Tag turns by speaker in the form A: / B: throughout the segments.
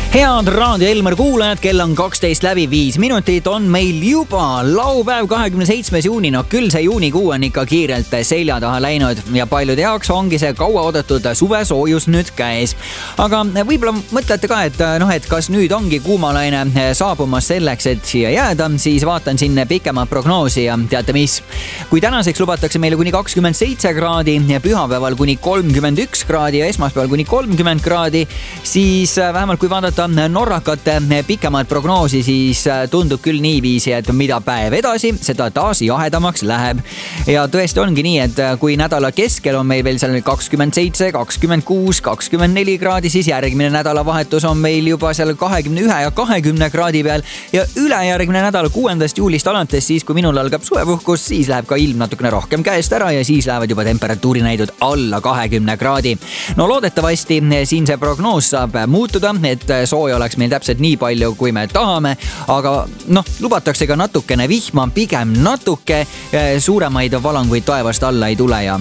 A: Head Raadio Elmar kuulajad, kell on 12:05 on meil juba laupäev 27. juuni. No küll see juunikuu on ikka kiirelt selja taha läinud ja paljude jaoks ongi see kauaoodatud suvesoojus nüüd käes. Aga võib-olla mõtlete ka, et kas nüüd ongi kuumalaine saabumas selleks, et siia jääda, siis vaatan siin pikemat prognoosi ja teate mis? Kui tänaseks lubatakse meile kuni 27 kraadi, pühapäeval kuni 31 kraadi ja esmaspäeval kuni 30 kraadi, siis vähemalt kui vaadata norrakate pikemat prognoosi, siis tundub küll niiviisi, et mida päev edasi, seda taas jahedamaks läheb. Ja tõesti ongi nii, et kui nädala keskel on meil veel seal 27, 26, 24 kraadi, siis järgmine nädalavahetus on meil juba seal 21 ja 20 kraadi peal ja ülejärgmine nädal 6. juulist alates, siis kui minul algab suvepuhkus, siis läheb ka ilm natukene rohkem käest ära ja siis lähevad juba temperatuurinäidud alla 20 kraadi. No loodetavasti siin see prognoos saab muutuda, et sooja oleks meil täpselt nii palju, kui me tahame, aga lubatakse ka natukene vihma, pigem natuke, suuremaid valanguid taevast alla ei tule ja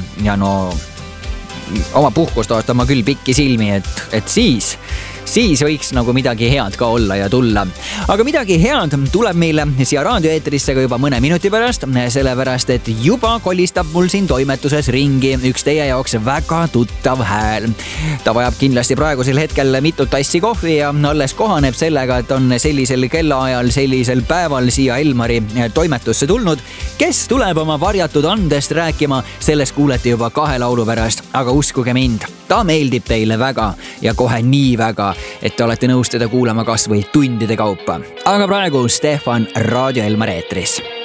A: oma puhkust oostan ma küll pikki silmi, et siis võiks nagu midagi head ka olla ja tulla. Aga midagi head tuleb meile siia raadioeetrisse ka juba mõne minuti pärast, sellepärast et juba kolistab mul siin toimetuses ringi üks teie jaoks väga tuttav hääl. Ta vajab kindlasti praegusel hetkel mitut tassi kohvi ja alles kohaneb sellega, et on sellisel kellaajal, sellisel päeval siia Elmari toimetusse tulnud. Kes tuleb oma varjatud andest rääkima, sellest kuulete juba 2 laulu pärast, aga uskuge mind, ta meeldib teile väga ja kohe nii väga, et te olete nõus teda kuulama kas või tundide kaupa. Aga praegu Stefan Raadio Elmar eetris.